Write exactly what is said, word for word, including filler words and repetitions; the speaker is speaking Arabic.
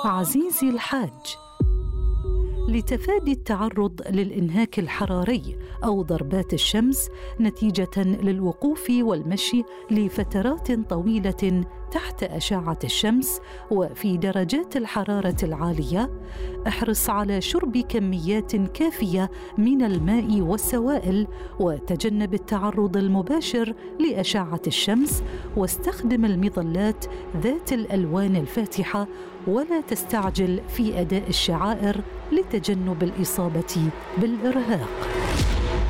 عزيزي الحاج، لتفادي التعرض للإنهاك الحراري أو ضربات الشمس نتيجة للوقوف والمشي لفترات طويلة تحت أشعة الشمس وفي درجات الحرارة العالية، احرص على شرب كميات كافية من الماء والسوائل، وتجنب التعرض المباشر لأشعة الشمس، واستخدم المظلات ذات الألوان الفاتحة، ولا تستعجل في أداء الشعائر لتجنب الإصابة بالإرهاق.